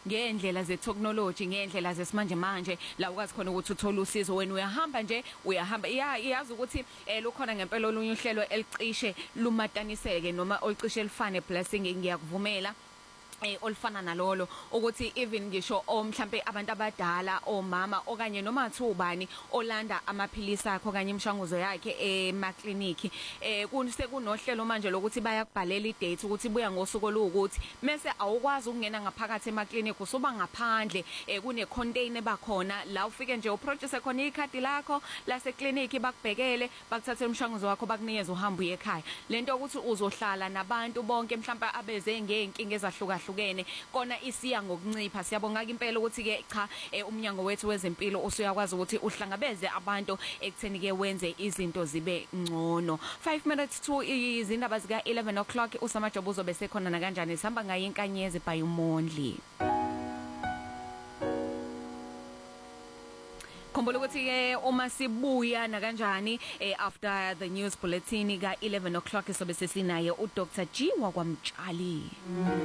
ngendlela ze-technology ngendlela zesimanje manje la ukwazi khona ukuthi uthole usizo wena uyahamba iyazi ukuthi lukhona ngempela olunye uhlelo elicishe lumataniseke noma olicishe lifane blessing ngiyakuvumela olufana nalolo ukuthi even ngisho mhlambe abantu abadala omama okanye noma athubani olanda amaphilisi akho kanye imishanguzo yakhe emakliniki sekunohlelo manje lokuthi bayakubhalela idate ukuthi buya ngosuku olukuthi mase awukwazi ukungena ngaphakathi emakliniki usuba ngaphandle kune container bakhona la ufike nje uproduce khona ikhadi lakho lasekliniki bakubhekele bakuthathela umshanguzo wakho bakunikeza uhamba uye ekhaya lento ukuthi uzohlala nabantu bonke mhlawumbe abeze ngeenkinga ezahlukahlukene kona isiya ngokuncipha siyabonga impela ukuthi ke cha umnyango wethu wezempilo usuyakwazi ukuthi uhlangabeze abantu ekutheni ke wenze izinto zibe ngcono 5 minutes to izindaba zika 11 o'clock usamajobo uzobe sekhona na kanjani sihamba ngaye inkanyezi by uMondli Khumbula ukuthi ke uma sibuya na kanjani after the news bulletin ka 11 o'clock sobe sesinaye uDr G wakwamtshali